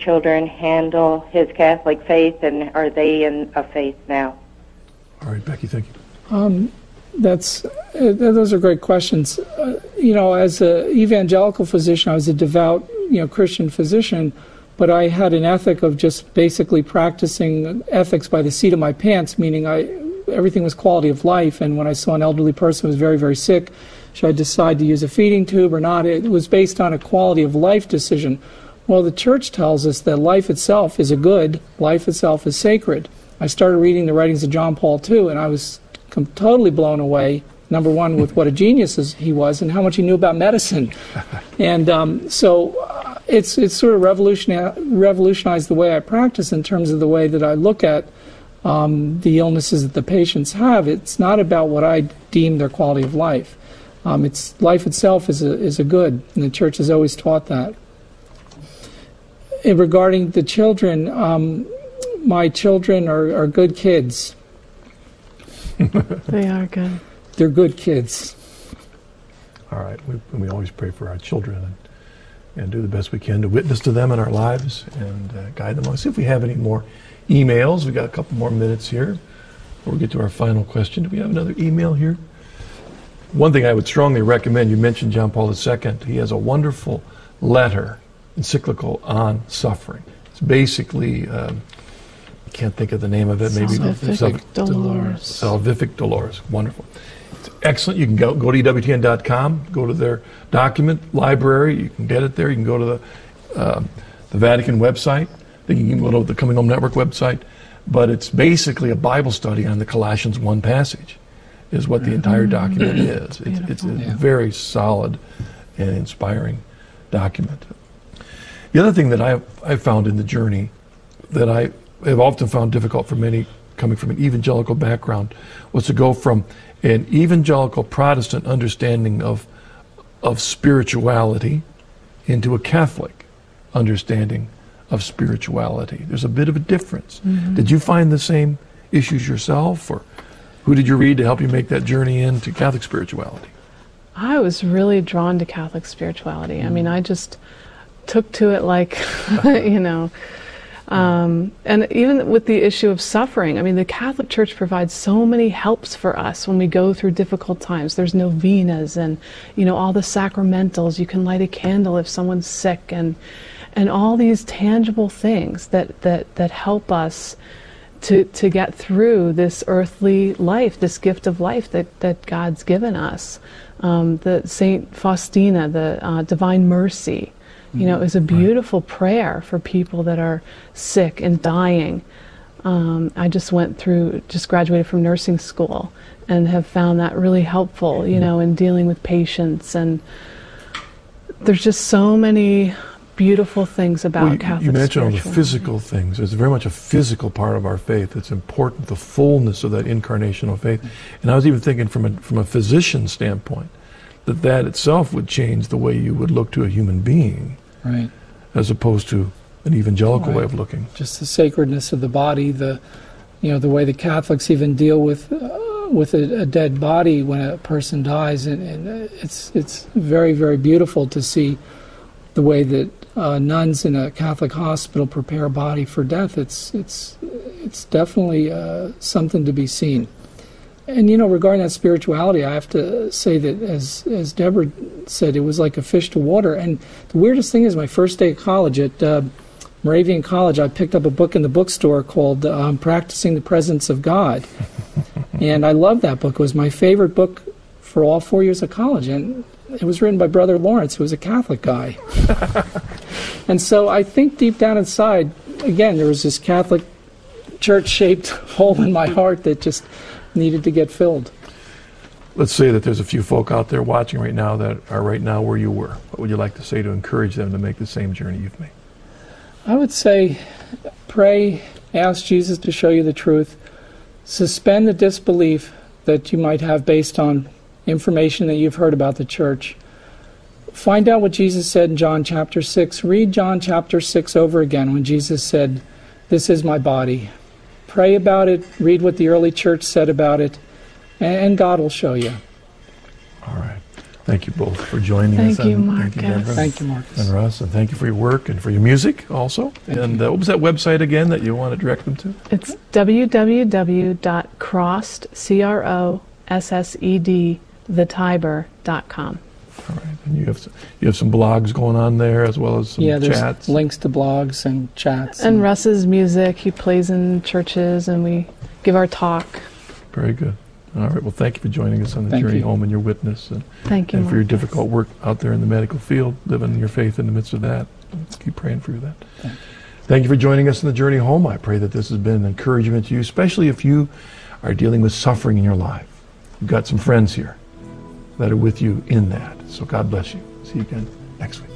children handle his Catholic faith, and are they in a faith now? All right, Becky, thank you. Those are great questions. As an evangelical physician, I was a devout, Christian physician, but I had an ethic of just basically practicing ethics by the seat of my pants, meaning everything was quality of life. And when I saw an elderly person who was very, very sick, should I decide to use a feeding tube or not? It was based on a quality of life decision. Well, the church tells us that life itself is a good, life itself is sacred. I started reading the writings of John Paul II, and I was totally blown away, number one, with what a genius he was and how much he knew about medicine. And so it's sort of revolutionized the way I practice in terms of the way that I look at the illnesses that the patients have. It's not about what I deem their quality of life. It's life itself is a good, and the church has always taught that. Regarding the children, my children are good kids. They are good. They're good kids. All right. We always pray for our children and do the best we can to witness to them in our lives and guide them. Let's see if we have any more emails. We've got a couple more minutes here before we get to our final question. Do we have another email here? One thing I would strongly recommend, you mentioned John Paul II. He has a wonderful letter, encyclical on suffering. It's basically, I can't think of the name of it. Salvific Dolores. Salvific Dolores. Wonderful. It's excellent. You can go to EWTN.com, go to their document library. You can get it there. You can go to the Vatican website. You can go to the Coming Home Network website. But it's basically a Bible study on the Colossians 1 passage is what the entire document is. It's a very solid and inspiring document. The other thing that I've found in the journey that I have often found difficult for many coming from an evangelical background was to go from an evangelical Protestant understanding of spirituality into a Catholic understanding of spirituality. There's a bit of a difference. Mm-hmm. Did you find the same issues yourself, or who did you read to help you make that journey into Catholic spirituality? I was really drawn to Catholic spirituality. I mean, I just took to it like, and even with the issue of suffering, I mean, the Catholic Church provides so many helps for us when we go through difficult times. There's novenas and, all the sacramentals. You can light a candle if someone's sick, and all these tangible things that help us to get through this earthly life, this gift of life that God's given us. The Saint Faustina, the Divine Mercy, is a beautiful prayer for people that are sick and dying. I just graduated from nursing school and have found that really helpful, in dealing with patients. And there's just so many beautiful things about Catholic You mentioned all the spirituality. physical things. There's very much a physical part of our faith. It's important, the fullness of that incarnational faith. And I was even thinking from a physician standpoint, that itself would change the way you would look to a human being, right, as opposed to an evangelical way of looking. Just the sacredness of the body, the way the Catholics even deal with a dead body when a person dies, and it's very, very beautiful to see the way that nuns in a Catholic hospital prepare a body for death. It's definitely something to be seen. And regarding that spirituality, I have to say that as Deborah said, it was like a fish to water. And the weirdest thing is, my first day of college at Moravian College, I picked up a book in the bookstore called Practicing the Presence of God. And I loved that book. It was my favorite book for all 4 years of college. And it was written by Brother Lawrence, who was a Catholic guy. And so I think deep down inside, again, there was this Catholic church-shaped hole in my heart that just needed to get filled. Let's say that there's a few folk out there watching right now that are right now where you were. What would you like to say to encourage them to make the same journey you've made? I would say pray, ask Jesus to show you the truth, suspend the disbelief that you might have based on information that you've heard about the church. Find out what Jesus said in John chapter 6. Read John chapter 6 over again when Jesus said, "This is my body." Pray about it, read what the early church said about it, and God will show you. All right. Thank you both for joining us. Thank you, and Marcus. Thank you, Deborah. Thank you, Marcus. And Russ, and thank you for your work and for your music also. And what was that website again that you want to direct them to? It's www.crossedthethyber.com. All right. And you have some blogs going on there as well as some Yeah, there's chats. links to blogs and chats. And Russ's music, he plays in churches and we give our talk. Very good. All right. Well, thank you for joining us on the Thank journey you. home and your witness. And, Thank you, and for your Marcus. difficult work out there in the medical field, living your faith in the midst of that. Let's keep praying for you that. Thank you for joining us on the journey home. I pray that this has been an encouragement to you, especially if you are dealing with suffering in your life. You've got some friends here that are with you in that. So God bless you. See you again next week.